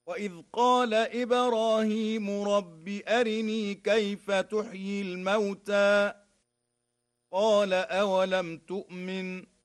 وإذ قال إبراهيم رب أرني كيف تحيي الموتى قال أولم تؤمن